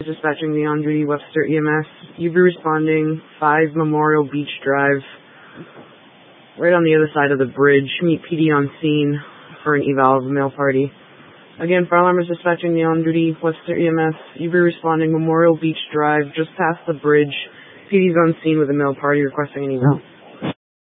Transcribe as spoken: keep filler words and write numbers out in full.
Dispatching the on-duty Webster E M S. You'll be responding five Memorial Beach Drive, right on the other side of the bridge. Meet P D on scene for an eval of a male party. Again, fire alarm is dispatching the on-duty Webster E M S. You'll be responding Memorial Beach Drive, just past the bridge. P D's on scene with a male party requesting an eval.